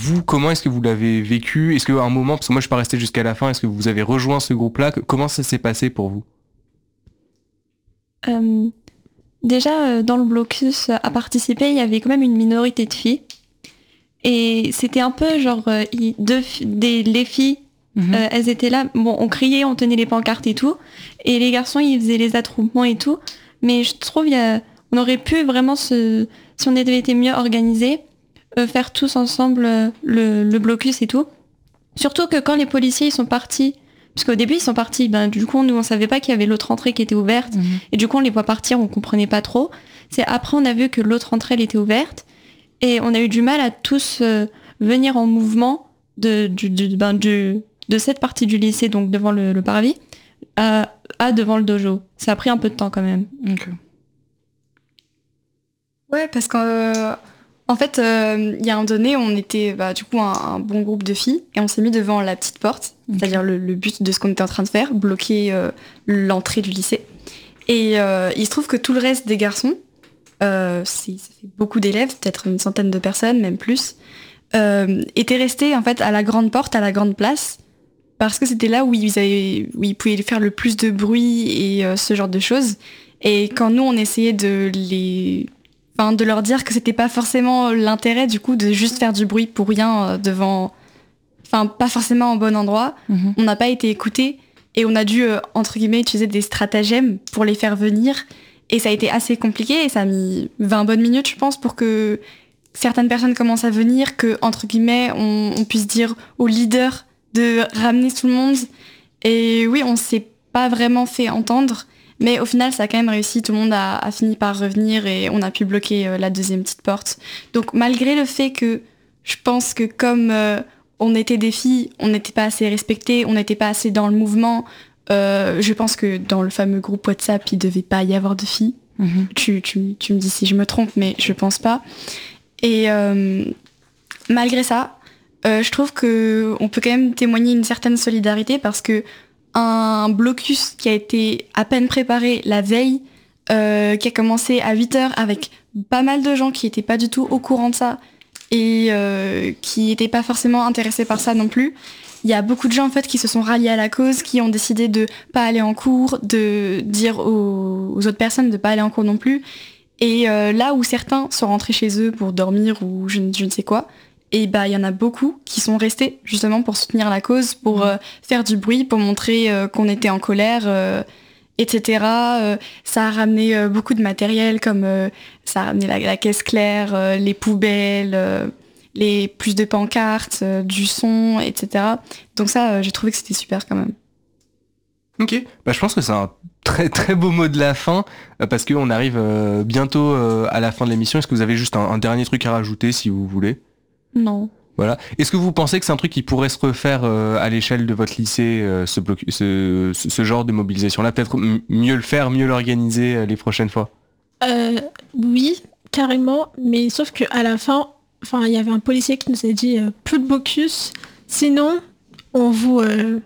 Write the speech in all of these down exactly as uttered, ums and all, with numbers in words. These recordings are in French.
vous, comment est-ce que vous l'avez vécu ? Est-ce qu'à un moment, parce que moi je suis pas resté jusqu'à la fin, est-ce que vous avez rejoint ce groupe-là ? Comment ça s'est passé pour vous ? euh, Déjà, euh, dans le blocus à participer, il y avait quand même une minorité de filles. Et c'était un peu genre, euh, deux, des, les filles, mmh. euh, elles étaient là, bon, on criait, on tenait les pancartes et tout. Et les garçons, ils faisaient les attroupements et tout. Mais je trouve, il y a, on aurait pu vraiment, se, si on avait été mieux organisés, euh, faire tous ensemble euh, le, le blocus et tout. Surtout que quand les policiers ils sont partis, parce qu'au début ils sont partis, ben, du coup nous on savait pas qu'il y avait l'autre entrée qui était ouverte, mmh. et du coup on les voit partir, on comprenait pas trop. C'est après on a vu que l'autre entrée elle était ouverte, et on a eu du mal à tous euh, venir en mouvement de, du, du, ben, du, de cette partie du lycée, donc devant le, le parvis, à, à devant le dojo. Ça a pris un peu de temps quand même. Okay. Ouais, parce qu'en euh, en fait, il euh, y a un donné, on était bah, du coup un, un bon groupe de filles, et on s'est mis devant la petite porte, okay. c'est-à-dire le, le but de ce qu'on était en train de faire, bloquer euh, l'entrée du lycée. Et euh, il se trouve que tout le reste des garçons, euh, c'est, ça fait beaucoup d'élèves, peut-être une centaine de personnes, même plus, euh, étaient restés en fait à la grande porte, à la grande place, parce que c'était là où ils, avaient, où ils pouvaient faire le plus de bruit et euh, ce genre de choses. Et quand nous, on essayait de les... Enfin, de leur dire que c'était pas forcément l'intérêt du coup de juste faire du bruit pour rien euh, devant, enfin pas forcément au bon endroit. Mm-hmm. On n'a pas été écoutés et on a dû euh, entre guillemets utiliser des stratagèmes pour les faire venir, et ça a été assez compliqué et ça a mis vingt bonnes minutes je pense pour que certaines personnes commencent à venir, que entre guillemets on, on puisse dire au leader de ramener tout le monde. Et oui, on s'est pas vraiment fait entendre. Mais au final, ça a quand même réussi, tout le monde a, a fini par revenir et on a pu bloquer euh, la deuxième petite porte. Donc malgré le fait que je pense que comme euh, on était des filles, on n'était pas assez respectées, on n'était pas assez dans le mouvement, euh, je pense que dans le fameux groupe WhatsApp, il ne devait pas y avoir de filles. Mm-hmm. Tu, tu, tu me dis si je me trompe, mais je pense pas. Et euh, malgré ça, euh, je trouve qu'on peut quand même témoigner une certaine solidarité, parce que un blocus qui a été à peine préparé la veille, euh, qui a commencé à huit heures avec pas mal de gens qui n'étaient pas du tout au courant de ça et euh, qui n'étaient pas forcément intéressés par ça non plus. Il y a beaucoup de gens en fait qui se sont ralliés à la cause, qui ont décidé de pas aller en cours, de dire aux, aux autres personnes de pas aller en cours non plus. Et euh, là où certains sont rentrés chez eux pour dormir ou je, je ne sais quoi, et bah il y en a beaucoup qui sont restés justement pour soutenir la cause, pour euh, faire du bruit, pour montrer euh, qu'on était en colère, euh, et cetera. Euh, ça a ramené euh, beaucoup de matériel, comme euh, ça a ramené la, la caisse claire, euh, les poubelles, euh, les plus de pancartes, euh, du son, et cetera. Donc ça, euh, j'ai trouvé que c'était super quand même. Ok, bah, je pense que c'est un très très beau mot de la fin, euh, parce qu'on arrive euh, bientôt euh, à la fin de l'émission. Est-ce que vous avez juste un, un dernier truc à rajouter si vous voulez ? Non. Voilà. Est-ce que vous pensez que c'est un truc qui pourrait se refaire euh, à l'échelle de votre lycée, euh, ce, bloc- ce, ce, ce genre de mobilisation-là ? Peut-être m- mieux le faire, mieux l'organiser euh, les prochaines fois ? euh, Oui, carrément. Mais sauf qu'à la fin, il y avait un policier qui nous a dit euh, plus de blocus, sinon on vous... Euh,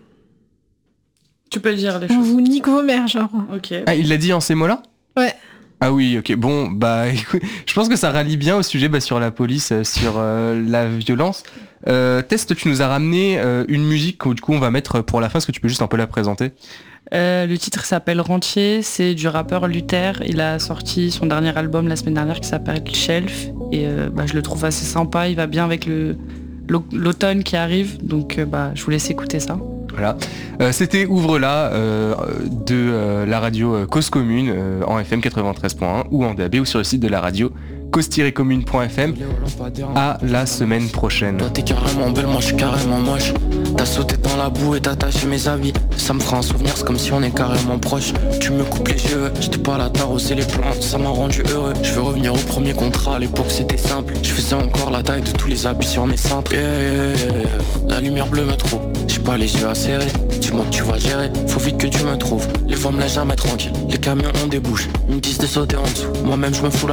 tu peux le dire, les on choses. vous nique vos mères, genre. Ok. Ah, il l'a dit en ces mots-là ? Ouais. Ah oui, ok. Bon, bah, écoute, je pense que ça rallie bien au sujet bah, sur la police, euh, sur euh, la violence. Euh, Test, tu nous as ramené euh, une musique que du coup on va mettre pour la fin. Est-ce que tu peux juste un peu la présenter ? euh, Le titre s'appelle Rentier, c'est du rappeur Luther. Il a sorti son dernier album la semaine dernière qui s'appelle Shelf. Et euh, bah, je le trouve assez sympa, il va bien avec le, l'automne qui arrive. Donc euh, bah, je vous laisse écouter ça. Voilà, euh, c'était Ouvre-la euh, de euh, la radio euh, Cause Commune euh, en F M quatre-vingt-treize point un ou en D A B ou sur le site de la radio cause tiret commune point f m. À la semaine prochaine. Toi t'es carrément belle, moi je suis carrément moche. T'as sauté dans la boue et t'as taché mes habits. Ça me fera un souvenir, c'est comme si on est carrément proche. Tu me coupes les cheveux, j'étais pas là, t'as rosé les plantes. Ça m'a rendu heureux, je veux revenir au premier contrat. À l'époque c'était simple, je faisais encore la taille de tous les habits sur mes cintres. Yeah, yeah, yeah. La lumière bleue me trouve, j'ai pas les yeux acérés. Dis-moi que tu vas gérer, faut vite que tu me trouves. Les fois me laissent jamais tranquille, les camions ont des bouches. Ils me disent de sauter en dessous, moi-même je me fous la